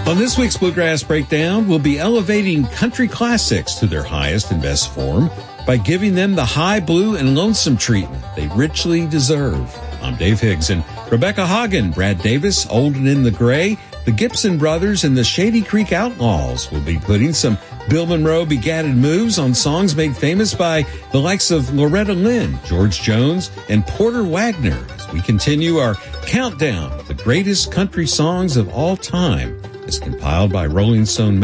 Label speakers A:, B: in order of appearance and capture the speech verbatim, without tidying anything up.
A: On this week's Bluegrass Breakdown, we'll be elevating country classics to their highest and best form by giving them the high blue and lonesome treatment they richly deserve. I'm Dave Higgs, and Rebecca Hagen, Brad Davis, Old and in the Gray, the Gibson Brothers, and the Shady Creek Outlaws will be putting some Bill Monroe begatted moves on songs made famous by the likes of Loretta Lynn, George Jones, and Porter Wagner as we continue our countdown of the greatest country songs of all time, as compiled by Rolling Stone